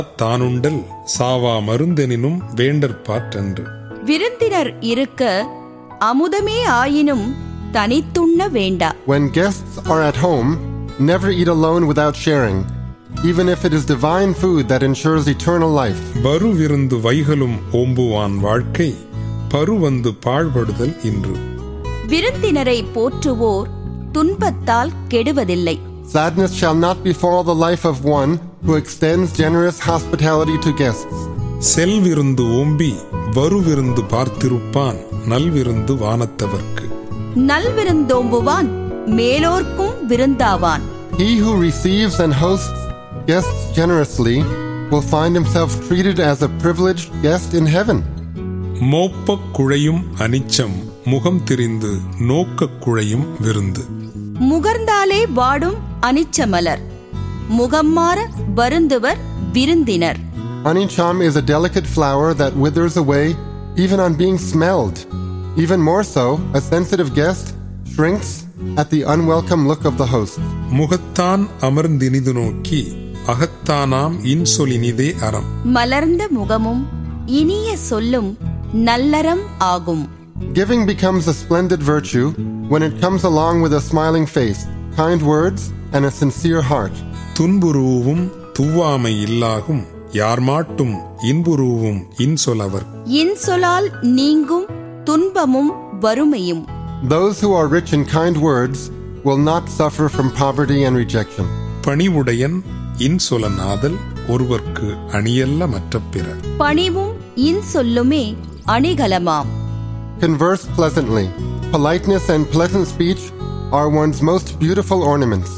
தானுண்டல் சாவா மருந்தெனினும் வேண்டற்பாற்றன்று. விருந்தினர் இருக்க அமுதமே ஆயினும் தனித்துண்ண வேண்டா. When guests are at home, never eat alone without sharing, even if it is divine food that ensures eternal life. வருவிருந்து வைகளும் ஓம்புவான் வாழ்க்கை பருவந்து பாழ்படுதல் இன்று. விருந்தினரை போற்றுவோர் துன்பத்தால் கெடுவதில்லை. Sadness shall not befall the life of one who extends generous hospitality to guests. செல்விருந்து ஓம்பி வருவிருந்து பார்த்திருப்பான் நல்விருந்து வானத்தவர்க்கு. நல்விருந்தோம்புவான் மேலோர்க்கும் விருந்தாவான். He who receives and hosts guests generously will find himself treated as a privileged guest in heaven. மோப்பக் குழையும் அனிச்சம் முகம் திரிந்து நோக்கக் குழையும் விருந்து. முகர்ந்தாலே வாடும் அனிச்சமலர் முகம் மாற வருந்துவர் விருந்தினர். Anicham is a delicate flower that withers away even on being smelled. Even more so, a sensitive guest shrinks at the unwelcome look of the host. முகத்தான் அமர்ந்தினிது நோக்கி அகத்தானாம் இன்சொலினிதே அறம். மலர்ந்த முகமும் இனிய சொல்லும் நல்லறம் ஆகும். Giving becomes a splendid virtue when it comes along with a smiling face, kind words, and a sincere heart. துன்புருவும் துவாமை இல்லாகும் யார் மாட்டும் இன்புருவும் இன்சொலவர். இன்சொலால் நீங்கும் துன்பமும் வறுமையும். Those who are rich in kind words will not suffer from poverty and rejection. பணிவுடையன் இன்சொலனாதல் ஒருவர்க்கு அணியல்ல மற்ற பிற. பணிவும் இன்சொல்லுமே அணிகலமாம். Converse pleasantly. Politeness and pleasant speech are one's most beautiful ornaments.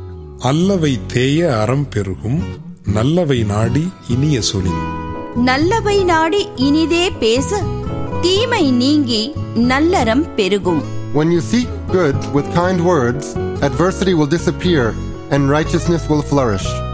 அல்லவை தேய அறம் பெருகும் நல்லவை நாடி இனிய சொலின். நல்லவை நாடி இனிதே பேச தீமை நீங்கி நல்லறம் பெருகும். When you seek good with kind words, adversity will disappear and righteousness will flourish.